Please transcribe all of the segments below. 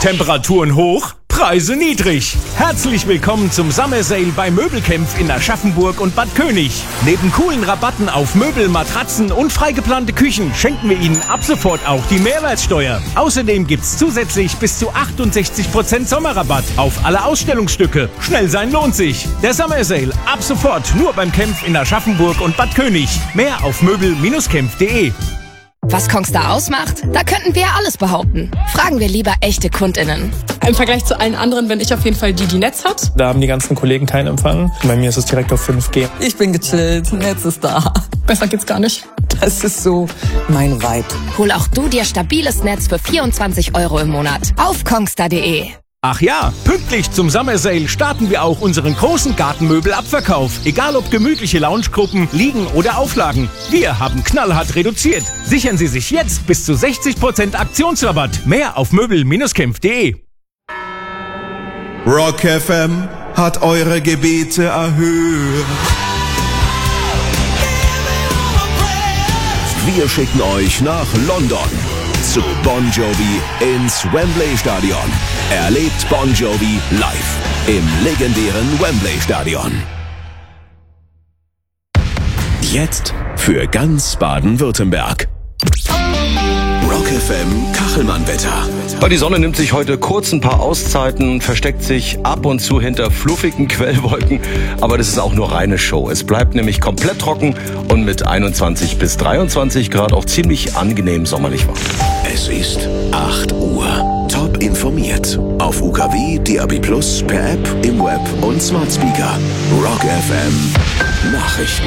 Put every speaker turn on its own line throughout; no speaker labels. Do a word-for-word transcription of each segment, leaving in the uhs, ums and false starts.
Temperaturen hoch, Preise niedrig. Herzlich willkommen zum Summer Sale bei Möbelkämpf in Aschaffenburg und Bad König. Neben coolen Rabatten auf Möbel, Matratzen und freigeplante Küchen schenken wir Ihnen ab sofort auch die Mehrwertsteuer. Außerdem gibt's zusätzlich bis zu achtundsechzig Prozent Sommerrabatt auf alle Ausstellungsstücke. Schnell sein lohnt sich. Der Summer Sale ab sofort nur beim Kämpf in Aschaffenburg und Bad König. Mehr auf möbel Bindestrich kämpf punkt de.
Was Kongstar ausmacht? Da könnten wir ja alles behaupten. Fragen wir lieber echte KundInnen.
Im Vergleich zu allen anderen bin ich auf jeden Fall die, die Netz hat.
Da haben die ganzen Kollegen keinen Empfang. Bei mir ist es direkt auf fünf G.
Ich bin gechillt, Netz ist da.
Besser geht's gar nicht.
Das ist so mein Vibe.
Hol auch du dir stabiles Netz für vierundzwanzig Euro im Monat auf kongstar punkt de.
Ach ja, pünktlich zum Summer Sale starten wir auch unseren großen Gartenmöbelabverkauf. Egal ob gemütliche Loungegruppen, Liegen oder Auflagen. Wir haben knallhart reduziert. Sichern Sie sich jetzt bis zu sechzig Prozent Aktionsrabatt. Mehr auf möbel Bindestrich kämpf punkt de.
Rock F M hat eure Gebete erhört. Wir schicken euch nach London zu Bon Jovi ins Wembley Stadion. Erlebt Bon Jovi live im legendären Wembley Stadion. Jetzt für ganz Baden-Württemberg. Rock F M Kachelmann-Wetter.
Die Sonne nimmt sich heute kurz ein paar Auszeiten, versteckt sich ab und zu hinter fluffigen Quellwolken, aber das ist auch nur reine Show. Es bleibt nämlich komplett trocken und mit einundzwanzig bis dreiundzwanzig Grad auch ziemlich angenehm sommerlich warm.
Es ist acht Uhr. Top informiert. Auf U K W, D A B plus, per App, im Web und Smart Speaker. Rock F M Nachrichten.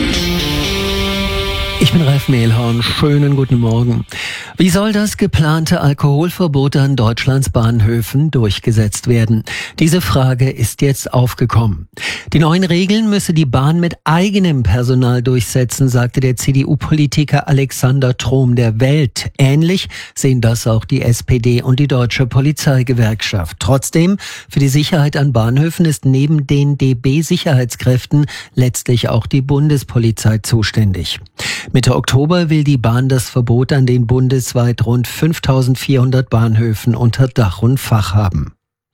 Ich bin Ralf Mehlhorn. Schönen guten Morgen. Wie soll das geplante Alkoholverbot an Deutschlands Bahnhöfen durchgesetzt werden? Diese Frage ist jetzt aufgekommen. Die neuen Regeln müsse die Bahn mit eigenem Personal durchsetzen, sagte der C D U-Politiker Alexander Trom der Welt. Ähnlich sehen das auch die S P D und die Deutsche Polizeigewerkschaft. Trotzdem, für die Sicherheit an Bahnhöfen ist neben den D B-Sicherheitskräften letztlich auch die Bundespolizei zuständig. Mitte Oktober will die Bahn das Verbot an den bundesweit rund fünftausendvierhundert Bahnhöfen unter Dach und Fach haben.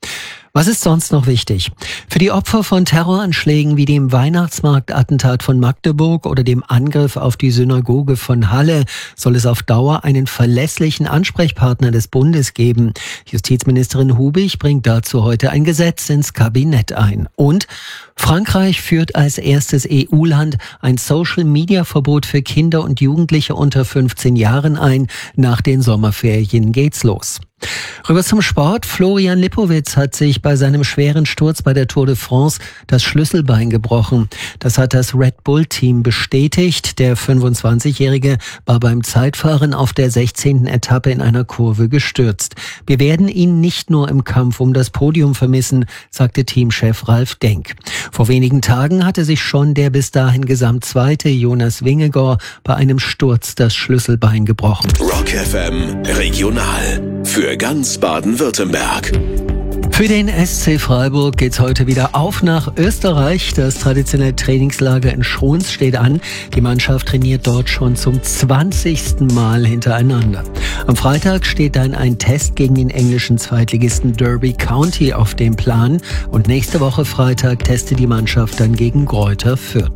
Was ist sonst noch wichtig? Für die Opfer von Terroranschlägen wie dem Weihnachtsmarktattentat von Magdeburg oder dem Angriff auf die Synagoge von Halle soll es auf Dauer einen verlässlichen Ansprechpartner des Bundes geben. Justizministerin Hubig bringt dazu heute ein Gesetz ins Kabinett ein. Und Frankreich führt als erstes E U-Land ein Social-Media-Verbot für Kinder und Jugendliche unter fünfzehn Jahren ein. Nach den Sommerferien geht's los. Rüber zum Sport. Florian Lipowitz hat sich bei seinem schweren Sturz bei der Tour de France das Schlüsselbein gebrochen. Das hat das Red Bull-Team bestätigt. Der fünfundzwanzigjährige war beim Zeitfahren auf der sechzehnten Etappe in einer Kurve gestürzt. Wir werden ihn nicht nur im Kampf um das Podium vermissen, sagte Teamchef Ralf Denk. Vor wenigen Tagen hatte sich schon der bis dahin Gesamtzweite Jonas Vingegaard bei einem Sturz das Schlüsselbein gebrochen.
Rock F M Regional. Für ganz Baden-Württemberg.
Für den S C Freiburg geht's heute wieder auf nach Österreich. Das traditionelle Trainingslager in Schruns steht an. Die Mannschaft trainiert dort schon zum zwanzigsten Mal hintereinander. Am Freitag steht dann ein Test gegen den englischen Zweitligisten Derby County auf dem Plan. Und nächste Woche Freitag testet die Mannschaft dann gegen Greuther Fürth.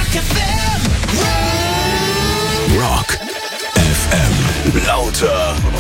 Rock F M. Lauter